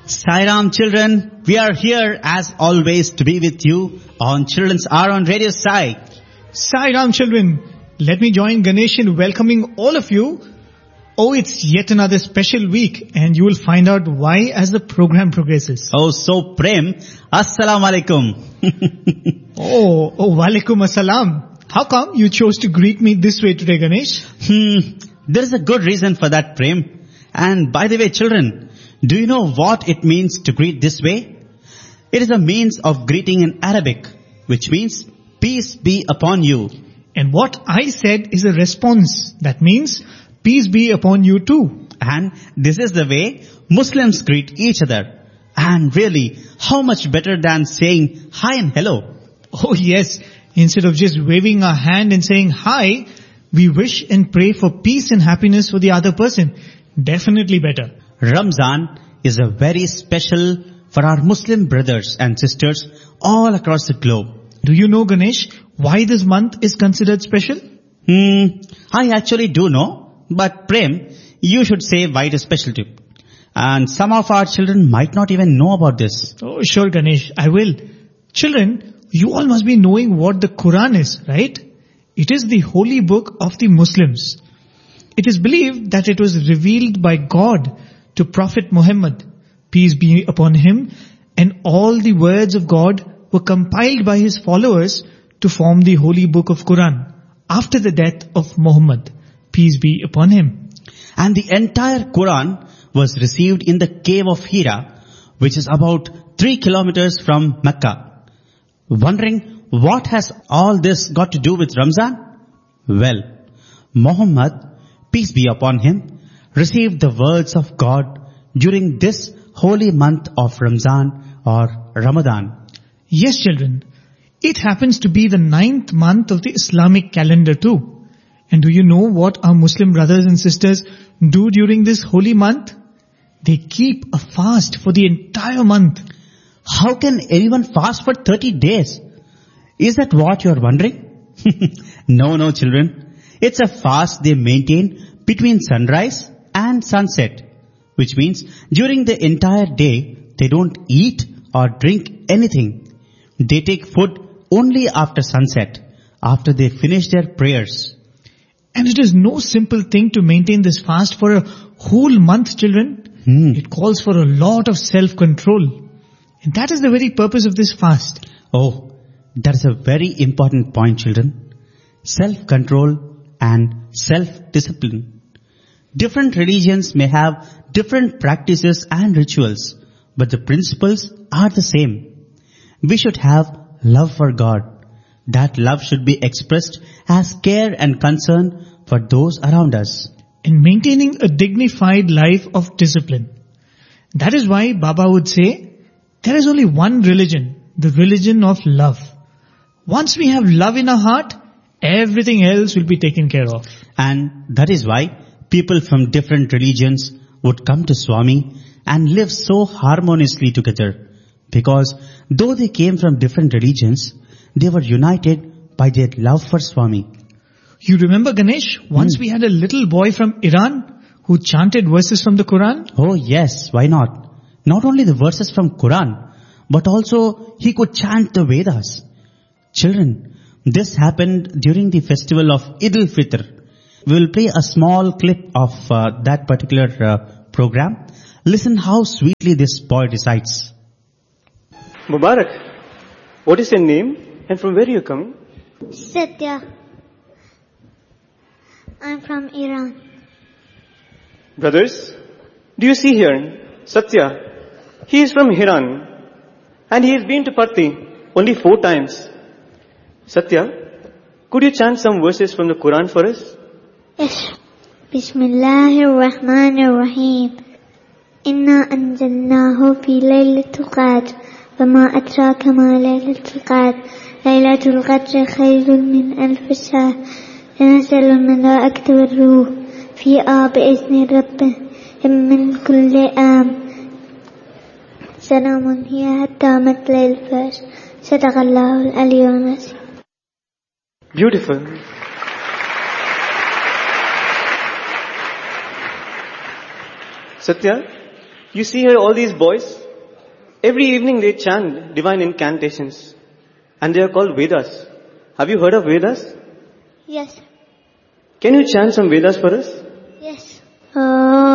Sai Ram children, we are here as always to be with you on Children's Hour on Radio Sai. Sai Ram children, let me join Ganesh in welcoming all of you. Oh, it's yet another special week and you will find out why as the program progresses. Oh, so Prem, Assalamu Alaikum. Oh, Walaikum Assalam. How come you chose to greet me this way today, Ganesh? There is a good reason for that, Prem. And by the way, children, do you know what it means to greet this way? It is a means of greeting in Arabic, which means peace be upon you. And what I said is a response. That means peace be upon you too. And this is the way Muslims greet each other. And really, how much better than saying hi and hello? Oh yes, instead of just waving our hand and saying hi, we wish and pray for peace and happiness for the other person. Definitely better. Ramzan is a very special for our Muslim brothers and sisters all across the globe. Do you know, Ganesh, why this month is considered special? I actually do know, but Prem, you should say why it is special too. And some of our children might not even know about this. Oh, sure, Ganesh, I will. Children, you all must be knowing what the Quran is, right? It is the holy book of the Muslims. It is believed that it was revealed by God to Prophet Muhammad, peace be upon him, and all the words of God were compiled by his followers to form the holy book of Quran after the death of Muhammad, peace be upon him. And the entire Quran was received in the cave of Hira, which is about 3 kilometers from Mecca. Wondering what has all this got to do with Ramzan? Well, Muhammad, peace be upon him, received the words of God during this holy month of Ramzan or Ramadan. Yes, children. It happens to be the 9th month of the Islamic calendar too. And do you know what our Muslim brothers and sisters do during this holy month? They keep a fast for the entire month. How can anyone fast for 30 days? Is that what you are wondering? No, children. It's a fast they maintain between sunrise and sunset, which means during the entire day they don't eat or drink anything. They take food only after sunset, after they finish their prayers. And it is no simple thing to maintain this fast for a whole month, children. It calls for a lot of self-control. And that is the very purpose of this fast. Oh, that is a very important point, children. Self-control and self-discipline. Different religions may have different practices and rituals, but the principles are the same. We should have love for God. That love should be expressed as care and concern for those around us. And maintaining a dignified life of discipline. That is why Baba would say, there is only one religion, the religion of love. Once we have love in our heart, everything else will be taken care of. And that is why people from different religions would come to Swami and live so harmoniously together. Because though they came from different religions, they were united by their love for Swami. You remember, Ganesh, once we had a little boy from Iran who chanted verses from the Quran? Oh yes, why not? Not only the verses from Quran, but also he could chant the Vedas. Children, this happened during the festival of Eid al-Fitr. We will play a small clip of that particular program. Listen how sweetly this boy recites. Mubarak, what is your name and from where are you coming? Satya. I'm from Iran. Brothers, do you see here Satya? He is from Iran and he has been to Patti only 4 times. Satya, could you chant some verses from the Quran for us? Yes. Bismillahirrahmanirrahim. Inna anjalnahu fi laylatul qadr. وما أدراك ما ليلة القدر ليلة القدر خير من ألف شهر تنزل الملائكة والروح فيها بإذن ربهم من كل أمر سلام هي حتى مطلع الفجر صدق الله العلي العظيم. Beautiful. Satya, You see here all these boys. Every evening they chant divine incantations. And they are called Vedas. Have you heard of Vedas? Yes. Can you chant some Vedas for us? Yes.